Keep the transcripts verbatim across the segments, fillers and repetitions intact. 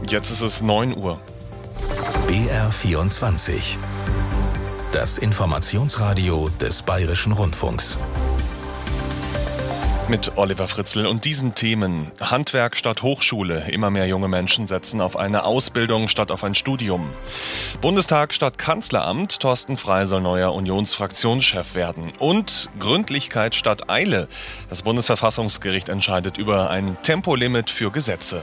Jetzt ist es neun Uhr. B R vierundzwanzig. Das Informationsradio des Bayerischen Rundfunks. Mit Oliver Fritzl und diesen Themen. Handwerk statt Hochschule. Immer mehr junge Menschen setzen auf eine Ausbildung statt auf ein Studium. Bundestag statt Kanzleramt. Thorsten Frey soll neuer Unionsfraktionschef werden. Und Gründlichkeit statt Eile. Das Bundesverfassungsgericht entscheidet über ein Tempolimit für Gesetze.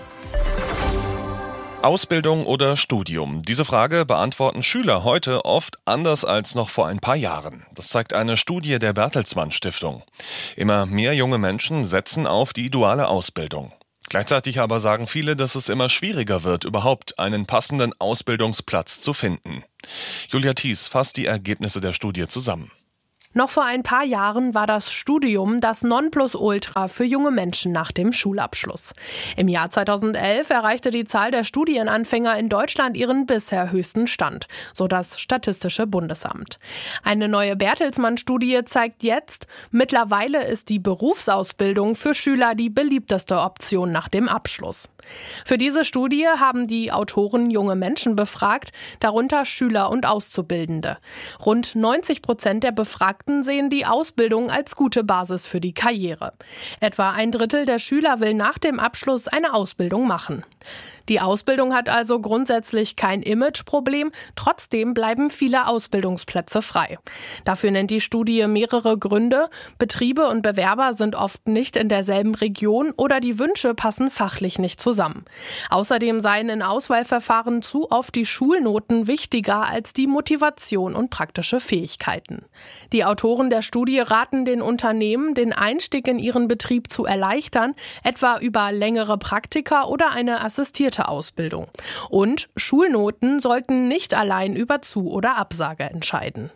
Ausbildung oder Studium? Diese Frage beantworten Schüler heute oft anders als noch vor ein paar Jahren. Das zeigt eine Studie der Bertelsmann Stiftung. Immer mehr junge Menschen setzen auf die duale Ausbildung. Gleichzeitig aber sagen viele, dass es immer schwieriger wird, überhaupt einen passenden Ausbildungsplatz zu finden. Julia Thies fasst die Ergebnisse der Studie zusammen. Noch vor ein paar Jahren war das Studium das Nonplusultra für junge Menschen nach dem Schulabschluss. Im Jahr zweitausendelf erreichte die Zahl der Studienanfänger in Deutschland ihren bisher höchsten Stand, so das Statistische Bundesamt. Eine neue Bertelsmann-Studie zeigt jetzt, mittlerweile ist die Berufsausbildung für Schüler die beliebteste Option nach dem Abschluss. Für diese Studie haben die Autoren junge Menschen befragt, darunter Schüler und Auszubildende. Rund neunzig Prozent der Befragten sehen die Ausbildung als gute Basis für die Karriere. Etwa ein Drittel der Schüler will nach dem Abschluss eine Ausbildung machen. Die Ausbildung hat also grundsätzlich kein Imageproblem, trotzdem bleiben viele Ausbildungsplätze frei. Dafür nennt die Studie mehrere Gründe. Betriebe und Bewerber sind oft nicht in derselben Region oder die Wünsche passen fachlich nicht zusammen. Außerdem seien in Auswahlverfahren zu oft die Schulnoten wichtiger als die Motivation und praktische Fähigkeiten. Die Autoren der Studie raten den Unternehmen, den Einstieg in ihren Betrieb zu erleichtern, etwa über längere Praktika oder eine assistierte Ausbildung. Und Schulnoten sollten nicht allein über Zu- oder Absage entscheiden.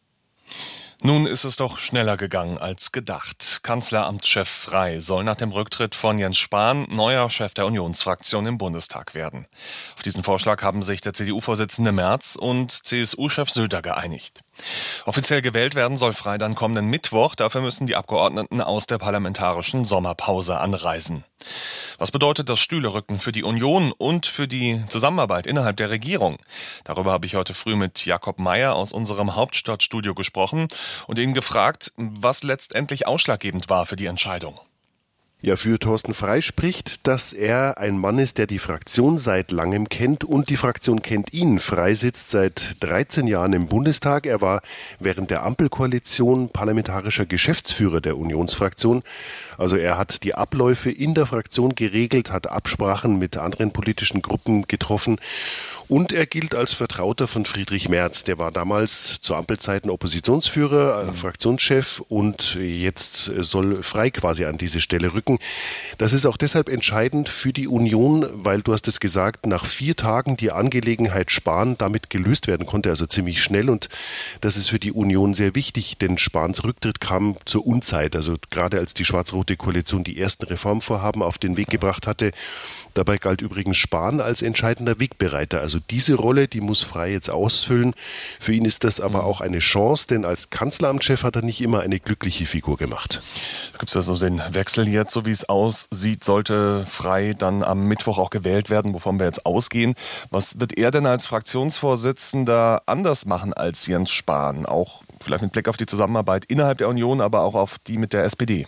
Nun ist es doch schneller gegangen als gedacht. Kanzleramtschef Frey soll nach dem Rücktritt von Jens Spahn neuer Chef der Unionsfraktion im Bundestag werden. Auf diesen Vorschlag haben sich der C D U-Vorsitzende Merz und C S U-Chef Söder geeinigt. Offiziell gewählt werden soll Frey dann kommenden Mittwoch. Dafür müssen die Abgeordneten aus der parlamentarischen Sommerpause anreisen. Was bedeutet das Stühlerücken für die Union und für die Zusammenarbeit innerhalb der Regierung? Darüber habe ich heute früh mit Jakob Meyer aus unserem Hauptstadtstudio gesprochen und ihn gefragt, was letztendlich ausschlaggebend war für die Entscheidung. Ja, für Thorsten Frey spricht, dass er ein Mann ist, der die Fraktion seit langem kennt und die Fraktion kennt ihn. Frey sitzt seit dreizehn Jahren im Bundestag. Er war während der Ampelkoalition parlamentarischer Geschäftsführer der Unionsfraktion. Also er hat die Abläufe in der Fraktion geregelt, hat Absprachen mit anderen politischen Gruppen getroffen. Und er gilt als Vertrauter von Friedrich Merz. Der war damals zu Ampelzeiten Oppositionsführer, mhm. Fraktionschef und jetzt soll Frey quasi an diese Stelle rücken. Das ist auch deshalb entscheidend für die Union, weil du hast es gesagt, nach vier Tagen die Angelegenheit Spahn damit gelöst werden konnte, also ziemlich schnell. Und das ist für die Union sehr wichtig, denn Spahns Rücktritt kam zur Unzeit. Also gerade als die schwarz-rote Koalition die ersten Reformvorhaben auf den Weg gebracht hatte. Dabei galt übrigens Spahn als entscheidender Wegbereiter. Also diese Rolle, die muss Frey jetzt ausfüllen. Für ihn ist das aber auch eine Chance, denn als Kanzleramtschef hat er nicht immer eine glückliche Figur gemacht. Gibt es also den Wechsel jetzt, so wie es aussieht, sollte Frey dann am Mittwoch auch gewählt werden, wovon wir jetzt ausgehen. Was wird er denn als Fraktionsvorsitzender anders machen als Jens Spahn? Auch vielleicht mit Blick auf die Zusammenarbeit innerhalb der Union, aber auch auf die mit der S P D.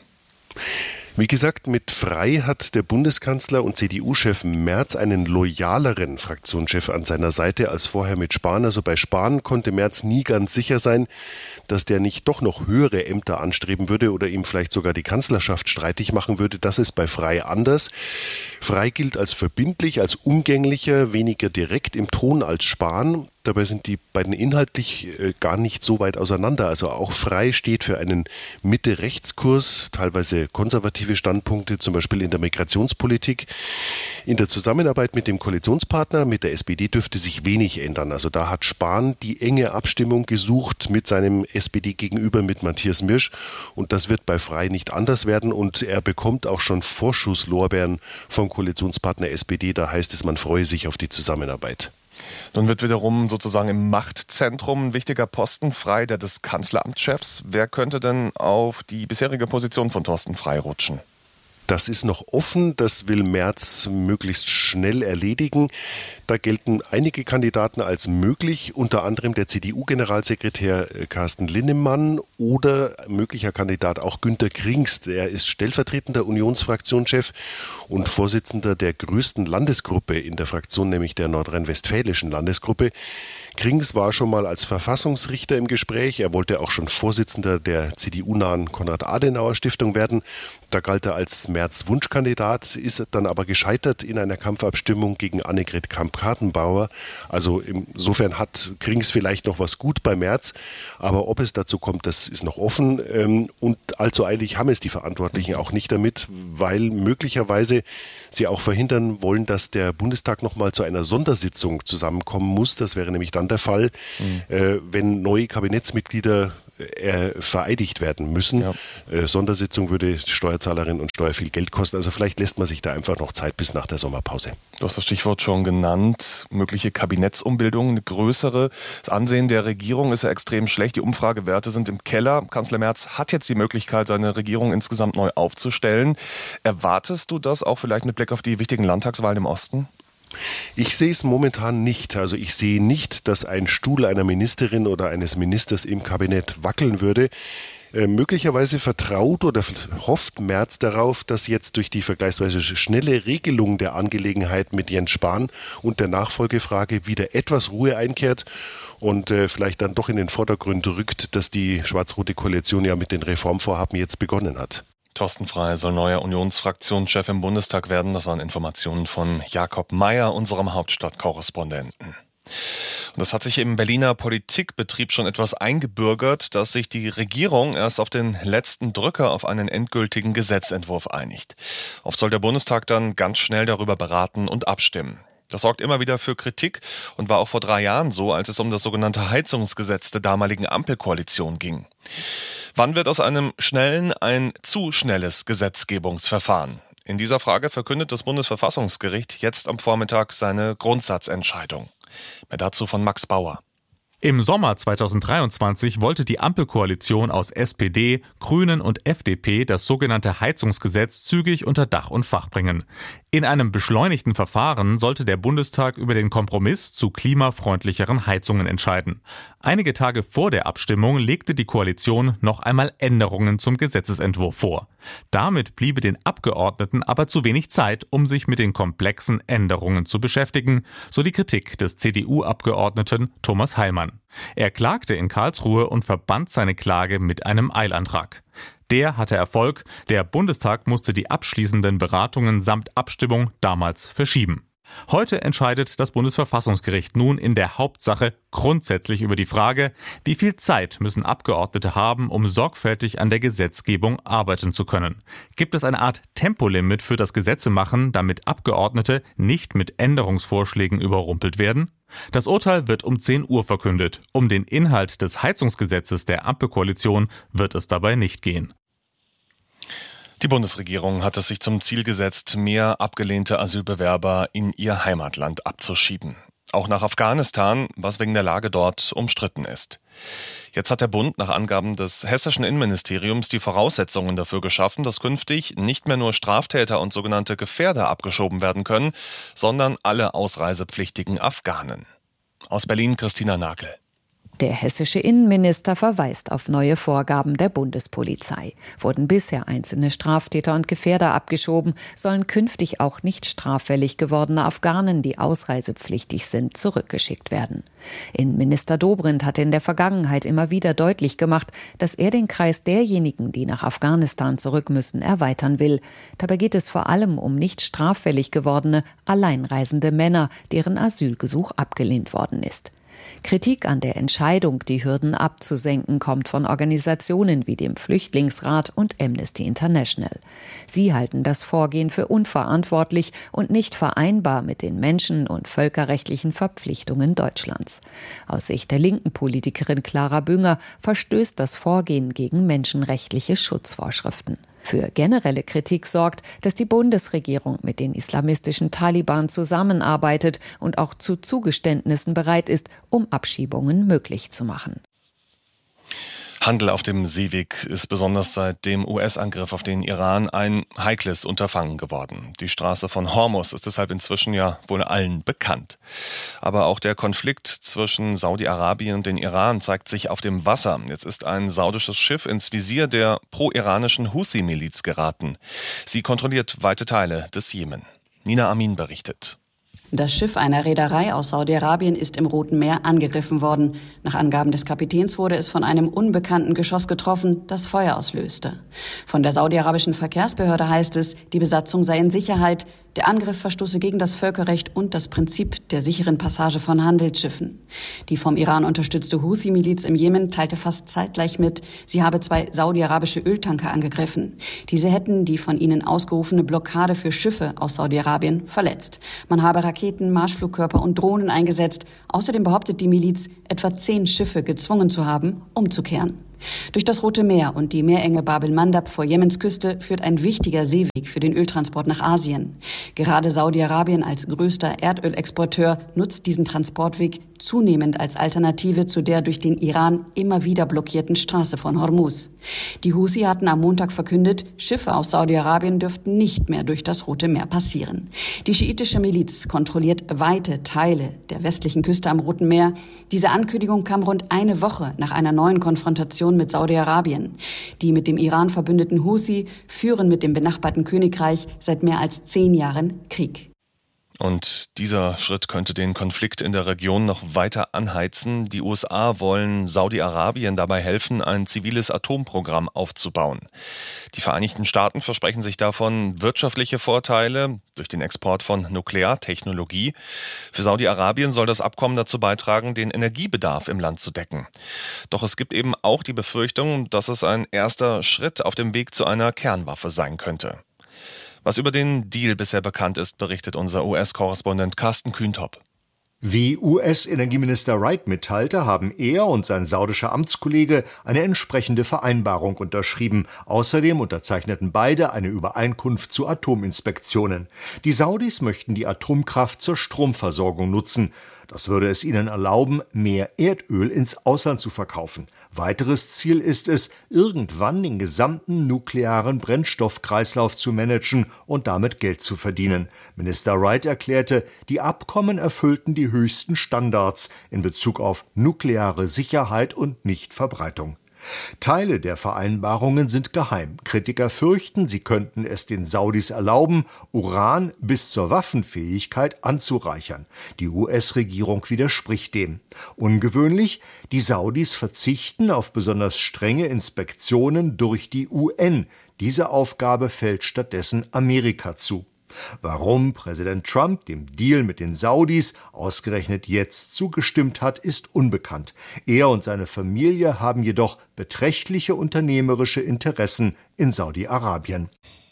Wie gesagt, mit Frey hat der Bundeskanzler und C D U-Chef Merz einen loyaleren Fraktionschef an seiner Seite als vorher mit Spahn. Also bei Spahn konnte Merz nie ganz sicher sein, dass der nicht doch noch höhere Ämter anstreben würde oder ihm vielleicht sogar die Kanzlerschaft streitig machen würde. Das ist bei Frey anders. Frey gilt als verbindlich, als umgänglicher, weniger direkt im Ton als Spahn. Dabei sind die beiden inhaltlich äh, gar nicht so weit auseinander. Also auch Frey steht für einen Mitte-Rechts-Kurs, teilweise konservative Standpunkte, zum Beispiel in der Migrationspolitik. In der Zusammenarbeit mit dem Koalitionspartner, mit der S P D, dürfte sich wenig ändern. Also da hat Spahn die enge Abstimmung gesucht mit seinem S P D-Gegenüber, mit Matthias Mirsch. Und das wird bei Frey nicht anders werden. Und er bekommt auch schon Vorschusslorbeeren vom Koalitionspartner S P D. Da heißt es, man freue sich auf die Zusammenarbeit. Nun wird wiederum sozusagen im Machtzentrum ein wichtiger Posten frei, der des Kanzleramtschefs. Wer könnte denn auf die bisherige Position von Thorsten Frey rutschen? Das ist noch offen, das will Merz möglichst schnell erledigen. Da gelten einige Kandidaten als möglich, unter anderem der C D U-Generalsekretär Carsten Linnemann oder möglicher Kandidat auch Günter Krings. Der ist stellvertretender Unionsfraktionschef und Vorsitzender der größten Landesgruppe in der Fraktion, nämlich der nordrhein-westfälischen Landesgruppe. Krings war schon mal als Verfassungsrichter im Gespräch. Er wollte auch schon Vorsitzender der C D U-nahen Konrad-Adenauer-Stiftung werden. Da galt er als Merz-Wunschkandidat, ist dann aber gescheitert in einer Kampfabstimmung gegen Annegret Kramp-Karrenbauer. Also insofern hat Krings vielleicht noch was gut bei Merz, aber ob es dazu kommt, das ist noch offen. Und allzu eilig haben es die Verantwortlichen auch nicht damit, weil möglicherweise sie auch verhindern wollen, dass der Bundestag noch mal zu einer Sondersitzung zusammenkommen muss. Das wäre nämlich dann der Fall, mhm. äh, wenn neue Kabinettsmitglieder äh, vereidigt werden müssen. Ja. Äh, Sondersitzung würde Steuerzahlerinnen und Steuer viel Geld kosten. Also vielleicht lässt man sich da einfach noch Zeit bis nach der Sommerpause. Du hast das Stichwort schon genannt. Mögliche Kabinettsumbildung, eine größere. Das Ansehen der Regierung ist ja extrem schlecht. Die Umfragewerte sind im Keller. Kanzler Merz hat jetzt die Möglichkeit, seine Regierung insgesamt neu aufzustellen. Erwartest du das auch vielleicht mit Blick auf die wichtigen Landtagswahlen im Osten? Ich sehe es momentan nicht. Also ich sehe nicht, dass ein Stuhl einer Ministerin oder eines Ministers im Kabinett wackeln würde. Äh, möglicherweise vertraut oder hofft Merz darauf, dass jetzt durch die vergleichsweise schnelle Regelung der Angelegenheit mit Jens Spahn und der Nachfolgefrage wieder etwas Ruhe einkehrt und äh, vielleicht dann doch in den Vordergrund rückt, dass die schwarz-rote Koalition ja mit den Reformvorhaben jetzt begonnen hat. Thorsten Frey soll neuer Unionsfraktionschef im Bundestag werden. Das waren Informationen von Jakob Mayer, unserem Hauptstadtkorrespondenten. Und das hat sich im Berliner Politikbetrieb schon etwas eingebürgert, dass sich die Regierung erst auf den letzten Drücker auf einen endgültigen Gesetzentwurf einigt. Oft soll der Bundestag dann ganz schnell darüber beraten und abstimmen. Das sorgt immer wieder für Kritik und war auch vor drei Jahren so, als es um das sogenannte Heizungsgesetz der damaligen Ampelkoalition ging. Wann wird aus einem schnellen ein zu schnelles Gesetzgebungsverfahren? In dieser Frage verkündet das Bundesverfassungsgericht jetzt am Vormittag seine Grundsatzentscheidung. Mehr dazu von Max Bauer. Im Sommer zweitausenddreiundzwanzig wollte die Ampelkoalition aus S P D, Grünen und F D P das sogenannte Heizungsgesetz zügig unter Dach und Fach bringen. In einem beschleunigten Verfahren sollte der Bundestag über den Kompromiss zu klimafreundlicheren Heizungen entscheiden. Einige Tage vor der Abstimmung legte die Koalition noch einmal Änderungen zum Gesetzesentwurf vor. Damit bliebe den Abgeordneten aber zu wenig Zeit, um sich mit den komplexen Änderungen zu beschäftigen, so die Kritik des C D U-Abgeordneten Thomas Heilmann. Er klagte in Karlsruhe und verband seine Klage mit einem Eilantrag. Der hatte Erfolg. Der Bundestag musste die abschließenden Beratungen samt Abstimmung damals verschieben. Heute entscheidet das Bundesverfassungsgericht nun in der Hauptsache grundsätzlich über die Frage, wie viel Zeit müssen Abgeordnete haben, um sorgfältig an der Gesetzgebung arbeiten zu können. Gibt es eine Art Tempolimit für das Gesetzemachen, damit Abgeordnete nicht mit Änderungsvorschlägen überrumpelt werden? Das Urteil wird um zehn Uhr verkündet. Um den Inhalt des Heizungsgesetzes der Ampelkoalition wird es dabei nicht gehen. Die Bundesregierung hat es sich zum Ziel gesetzt, mehr abgelehnte Asylbewerber in ihr Heimatland abzuschieben. Auch nach Afghanistan, was wegen der Lage dort umstritten ist. Jetzt hat der Bund nach Angaben des hessischen Innenministeriums die Voraussetzungen dafür geschaffen, dass künftig nicht mehr nur Straftäter und sogenannte Gefährder abgeschoben werden können, sondern alle ausreisepflichtigen Afghanen. Aus Berlin Christina Nagel. Der hessische Innenminister verweist auf neue Vorgaben der Bundespolizei. Wurden bisher einzelne Straftäter und Gefährder abgeschoben, sollen künftig auch nicht straffällig gewordene Afghanen, die ausreisepflichtig sind, zurückgeschickt werden. Innenminister Dobrindt hatte in der Vergangenheit immer wieder deutlich gemacht, dass er den Kreis derjenigen, die nach Afghanistan zurück müssen, erweitern will. Dabei geht es vor allem um nicht straffällig gewordene, alleinreisende Männer, deren Asylgesuch abgelehnt worden ist. Kritik an der Entscheidung, die Hürden abzusenken, kommt von Organisationen wie dem Flüchtlingsrat und Amnesty International. Sie halten das Vorgehen für unverantwortlich und nicht vereinbar mit den menschen- und völkerrechtlichen Verpflichtungen Deutschlands. Aus Sicht der linken Politikerin Clara Bünger verstößt das Vorgehen gegen menschenrechtliche Schutzvorschriften. Für generelle Kritik sorgt, dass die Bundesregierung mit den islamistischen Taliban zusammenarbeitet und auch zu Zugeständnissen bereit ist, um Abschiebungen möglich zu machen. Handel auf dem Seeweg ist besonders seit dem U S-Angriff auf den Iran ein heikles Unterfangen geworden. Die Straße von Hormuz ist deshalb inzwischen ja wohl allen bekannt. Aber auch der Konflikt zwischen Saudi-Arabien und den Iran zeigt sich auf dem Wasser. Jetzt ist ein saudisches Schiff ins Visier der pro-iranischen Houthi-Miliz geraten. Sie kontrolliert weite Teile des Jemen. Nina Amin berichtet. Das Schiff einer Reederei aus Saudi-Arabien ist im Roten Meer angegriffen worden. Nach Angaben des Kapitäns wurde es von einem unbekannten Geschoss getroffen, das Feuer auslöste. Von der saudi-arabischen Verkehrsbehörde heißt es, die Besatzung sei in Sicherheit. Der Angriff verstoße gegen das Völkerrecht und das Prinzip der sicheren Passage von Handelsschiffen. Die vom Iran unterstützte Houthi-Miliz im Jemen teilte fast zeitgleich mit, sie habe zwei saudi-arabische Öltanker angegriffen. Diese hätten die von ihnen ausgerufene Blockade für Schiffe aus Saudi-Arabien verletzt. Man habe Raketen, Marschflugkörper und Drohnen eingesetzt. Außerdem behauptet die Miliz, etwa zehn Schiffe gezwungen zu haben, umzukehren. Durch das Rote Meer und die Meerenge Bab el-Mandab vor Jemens Küste führt ein wichtiger Seeweg für den Öltransport nach Asien. Gerade Saudi-Arabien als größter Erdölexporteur nutzt diesen Transportweg zunehmend als Alternative zu der durch den Iran immer wieder blockierten Straße von Hormuz. Die Houthi hatten am Montag verkündet, Schiffe aus Saudi-Arabien dürften nicht mehr durch das Rote Meer passieren. Die schiitische Miliz kontrolliert weite Teile der westlichen Küste am Roten Meer. Diese Ankündigung kam rund eine Woche nach einer neuen Konfrontation mit Saudi-Arabien. Die mit dem Iran verbündeten Houthi führen mit dem benachbarten Königreich seit mehr als zehn Jahren Krieg. Und dieser Schritt könnte den Konflikt in der Region noch weiter anheizen. Die U S A wollen Saudi-Arabien dabei helfen, ein ziviles Atomprogramm aufzubauen. Die Vereinigten Staaten versprechen sich davon wirtschaftliche Vorteile durch den Export von Nukleartechnologie. Für Saudi-Arabien soll das Abkommen dazu beitragen, den Energiebedarf im Land zu decken. Doch es gibt eben auch die Befürchtung, dass es ein erster Schritt auf dem Weg zu einer Kernwaffe sein könnte. Was über den Deal bisher bekannt ist, berichtet unser U S-Korrespondent Carsten Kühntop. Wie U S-Energieminister Wright mitteilte, haben er und sein saudischer Amtskollege eine entsprechende Vereinbarung unterschrieben. Außerdem unterzeichneten beide eine Übereinkunft zu Atominspektionen. Die Saudis möchten die Atomkraft zur Stromversorgung nutzen. Das würde es ihnen erlauben, mehr Erdöl ins Ausland zu verkaufen. Weiteres Ziel ist es, irgendwann den gesamten nuklearen Brennstoffkreislauf zu managen und damit Geld zu verdienen. Minister Wright erklärte, die Abkommen erfüllten die höchsten Standards in Bezug auf nukleare Sicherheit und Nichtverbreitung. Teile der Vereinbarungen sind geheim. Kritiker fürchten, sie könnten es den Saudis erlauben, Uran bis zur Waffenfähigkeit anzureichern. Die U S-Regierung widerspricht dem. Ungewöhnlich, die Saudis verzichten auf besonders strenge Inspektionen durch die U N. Diese Aufgabe fällt stattdessen Amerika zu. Warum Präsident Trump dem Deal mit den Saudis ausgerechnet jetzt zugestimmt hat, ist unbekannt. Er und seine Familie haben jedoch beträchtliche unternehmerische Interessen in Saudi-Arabien.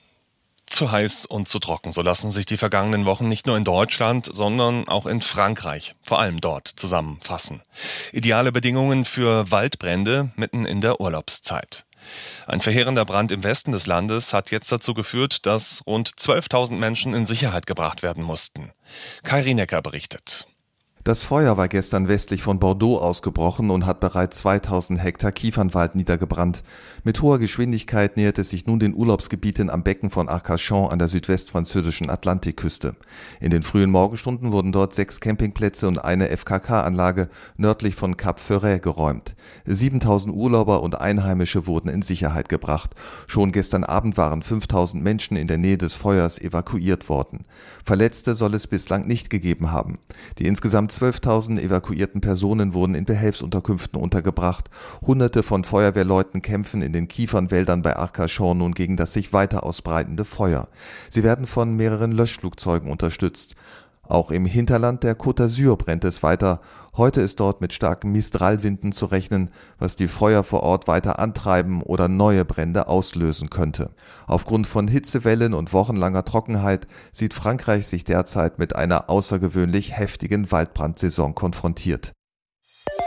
Zu heiß und zu trocken, so lassen sich die vergangenen Wochen nicht nur in Deutschland, sondern auch in Frankreich, vor allem dort, zusammenfassen. Ideale Bedingungen für Waldbrände mitten in der Urlaubszeit. Ein verheerender Brand im Westen des Landes hat jetzt dazu geführt, dass rund zwölftausend Menschen in Sicherheit gebracht werden mussten. Kai Rienecker berichtet. Das Feuer war gestern westlich von Bordeaux ausgebrochen und hat bereits zweitausend Hektar Kiefernwald niedergebrannt. Mit hoher Geschwindigkeit nähert es sich nun den Urlaubsgebieten am Becken von Arcachon an der südwestfranzösischen Atlantikküste. In den frühen Morgenstunden wurden dort sechs Campingplätze und eine F K K-Anlage nördlich von Cap Ferret geräumt. siebentausend Urlauber und Einheimische wurden in Sicherheit gebracht. Schon gestern Abend waren fünftausend Menschen in der Nähe des Feuers evakuiert worden. Verletzte soll es bislang nicht gegeben haben. Die insgesamt zwölftausend evakuierten Personen wurden in Behelfsunterkünften untergebracht. Hunderte von Feuerwehrleuten kämpfen in den Kiefernwäldern bei Arcachon nun gegen das sich weiter ausbreitende Feuer. Sie werden von mehreren Löschflugzeugen unterstützt. Auch im Hinterland der Côte d'Azur brennt es weiter. Heute ist dort mit starken Mistralwinden zu rechnen, was die Feuer vor Ort weiter antreiben oder neue Brände auslösen könnte. Aufgrund von Hitzewellen und wochenlanger Trockenheit sieht Frankreich sich derzeit mit einer außergewöhnlich heftigen Waldbrandsaison konfrontiert.